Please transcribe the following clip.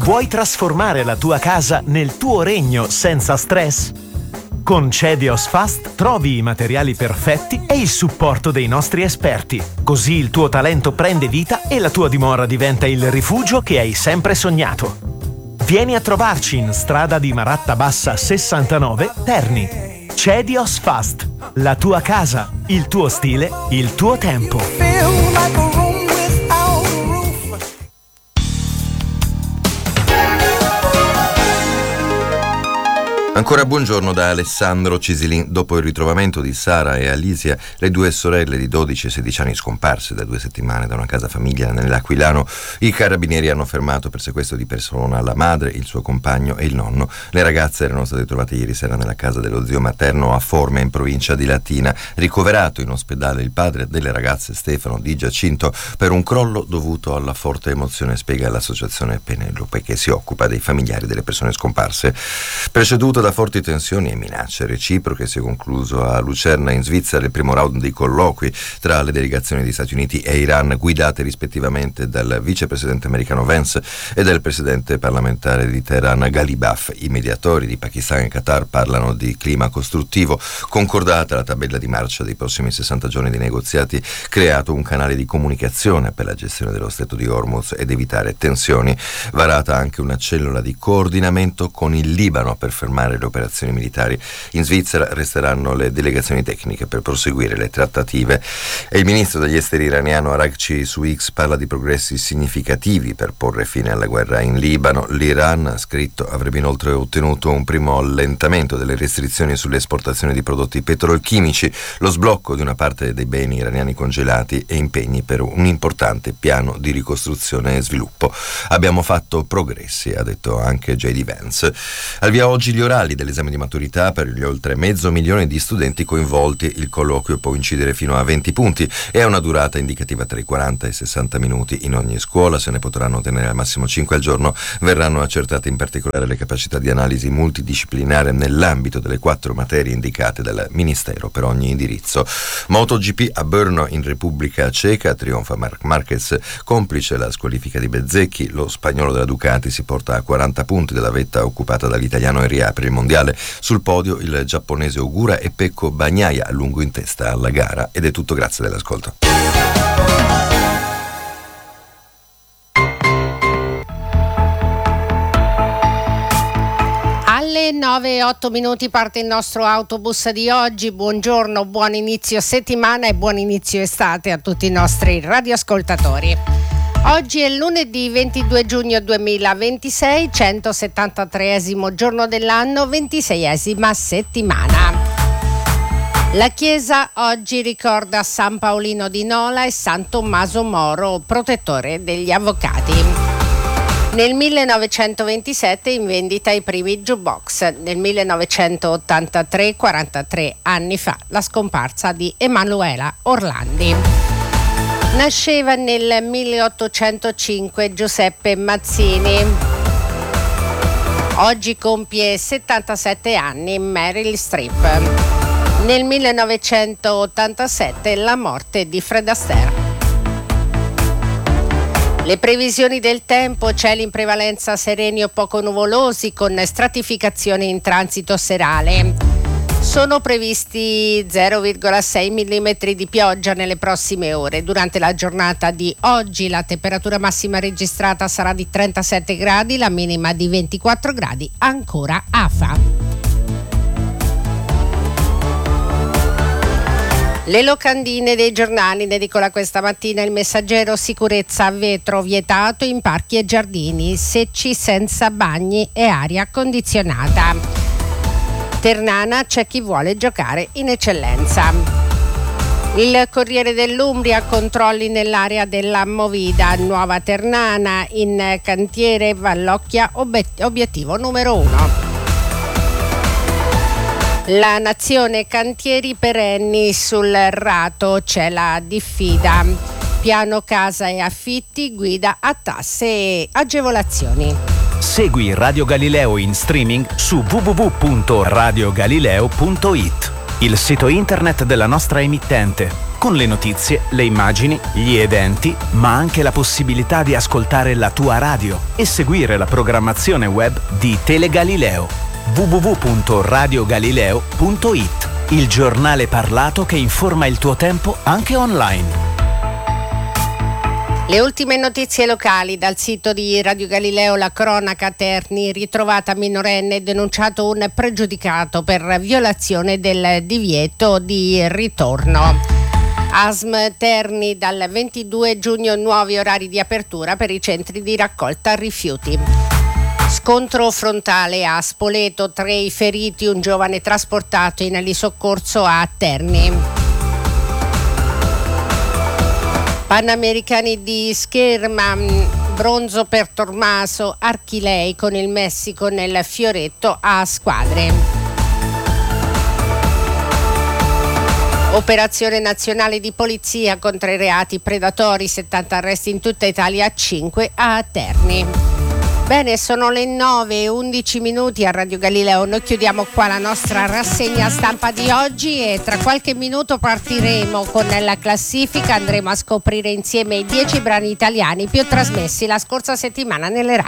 Vuoi trasformare la tua casa nel tuo regno senza stress? Con Cedios Fast trovi i materiali perfetti e il supporto dei nostri esperti. Così il tuo talento prende vita e la tua dimora diventa il rifugio che hai sempre sognato. Vieni a trovarci in strada di Maratta Bassa 69, Terni. Cedios Fast. La tua casa, il tuo stile, il tuo tempo. Ancora buongiorno da Alessandro Cisilin. Dopo il ritrovamento di Sara e Alicia, le due sorelle di 12 e 16 anni scomparse da 2 settimane da una casa famiglia nell'Aquilano, i carabinieri hanno fermato per sequestro di persona la madre, il suo compagno e il nonno. Le ragazze erano state trovate ieri sera nella casa dello zio materno a Forme, in provincia di Latina. Ricoverato in ospedale il padre delle ragazze, Stefano Di Giacinto, per un crollo dovuto alla forte emozione, spiega l'associazione Penelope, che si occupa dei familiari delle persone scomparse. Preceduto da forti tensioni e minacce reciproche, si è concluso a Lucerna in Svizzera il primo round di colloqui tra le delegazioni di Stati Uniti e Iran, guidate rispettivamente dal vicepresidente americano Vance e dal presidente parlamentare di Teheran Ghalibaf. I mediatori di Pakistan e Qatar parlano di clima costruttivo. Concordata la tabella di marcia dei prossimi 60 giorni di negoziati, creato un canale di comunicazione per la gestione dello stretto di Hormuz ed evitare tensioni. Varata anche una cellula di coordinamento con il Libano per fermare le operazioni militari. In Svizzera resteranno le delegazioni tecniche per proseguire le trattative. E il ministro degli esteri iraniano Araghchi su X parla di progressi significativi per porre fine alla guerra in Libano. L'Iran, ha scritto, avrebbe inoltre ottenuto un primo allentamento delle restrizioni sulle esportazioni di prodotti petrolchimici, lo sblocco di una parte dei beni iraniani congelati e impegni per un importante piano di ricostruzione e sviluppo. Abbiamo fatto progressi, ha detto anche J.D. Vance. Al via oggi gli orali dell'esame di maturità per gli oltre 500.000 di studenti coinvolti. Il colloquio può incidere fino a 20 punti e ha una durata indicativa tra i 40 e i 60 minuti. In ogni scuola se ne potranno ottenere al massimo 5 al giorno. Verranno accertate in particolare le capacità di analisi multidisciplinare nell'ambito delle 4 materie indicate dal Ministero per ogni indirizzo. MotoGP a Brno in Repubblica Ceca, trionfa Marc Marquez, complice la squalifica di Bezzecchi. Lo spagnolo della Ducati si porta a 40 punti dalla vetta occupata dall'italiano e riapre il mondiale. Sul podio il giapponese Ogura e Pecco Bagnaia a lungo in testa alla gara. Ed è tutto, grazie dell'ascolto. Alle 9:08 parte il nostro autobus di oggi. Buongiorno, buon inizio settimana e buon inizio estate a tutti i nostri radioascoltatori. Oggi è lunedì 22 giugno 2026, 173esimo giorno dell'anno, 26esima settimana. La Chiesa oggi ricorda San Paolino di Nola e San Tommaso Moro, protettore degli avvocati. Nel 1927 in vendita i primi jukebox. Nel 1983, 43 anni fa, la scomparsa di Emanuela Orlandi. Nasceva nel 1805 Giuseppe Mazzini. Oggi compie 77 anni Meryl Streep. Nel 1987 la morte di Fred Astaire. Le previsioni del tempo: cieli in prevalenza sereni o poco nuvolosi con stratificazione in transito serale. Sono previsti 0,6 mm di pioggia nelle prossime ore. Durante la giornata di oggi la temperatura massima registrata sarà di 37 gradi, la minima di 24 gradi, ancora afa. Le locandine dei giornali in edicola questa mattina: Il Messaggero, sicurezza a vetro vietato in parchi e giardini, secci senza bagni e aria condizionata. Ternana, c'è chi vuole giocare in eccellenza. Il Corriere dell'Umbria, controlli nell'area della Movida, nuova Ternana, in cantiere Vallocchia, obiettivo numero 1. La Nazione, cantieri perenni sul Rato, c'è la diffida. Piano casa e affitti, guida a tasse e agevolazioni. Segui Radio Galileo in streaming su www.radiogalileo.it. il sito internet della nostra emittente, con le notizie, le immagini, gli eventi, ma anche la possibilità di ascoltare la tua radio e seguire la programmazione web di Telegalileo. www.radiogalileo.it, il giornale parlato che informa il tuo tempo anche online. Le ultime notizie locali dal sito di Radio Galileo. La cronaca: Terni, ritrovata minorenne, denunciato un pregiudicato per violazione del divieto di ritorno. ASM Terni, dal 22 giugno nuovi orari di apertura per i centri di raccolta rifiuti. Scontro frontale a Spoleto, 3 i feriti, un giovane trasportato in elisoccorso a Terni. Panamericani di scherma, bronzo per Tommaso Archilei con il Messico nel fioretto a squadre. Operazione nazionale di polizia contro i reati predatori, 70 arresti in tutta Italia, 5 a Terni. Bene, sono le 9:11 a Radio Galileo. Noi chiudiamo qua la nostra rassegna stampa di oggi e tra qualche minuto partiremo con la classifica. Andremo a scoprire insieme i 10 brani italiani più trasmessi la scorsa settimana nelle radio.